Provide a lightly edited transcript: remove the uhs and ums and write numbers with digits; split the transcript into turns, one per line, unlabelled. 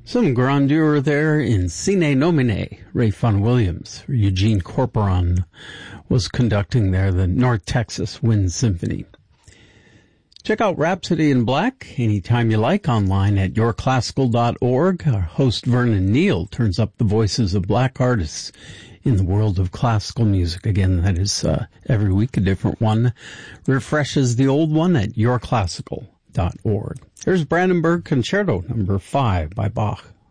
Some grandeur there in Sine Nomine. Ray Vaughan Williams, Eugene Corporon was conducting there the North Texas Wind Symphony. Check out Rhapsody in Black anytime you like online at yourclassical.org. Our host Vernon Neal turns up the voices of black artists in the world of classical music. Again, that is every week a different one. Refreshes the old one at yourclassical.org. Here's Brandenburg Concerto number 5 by Bach.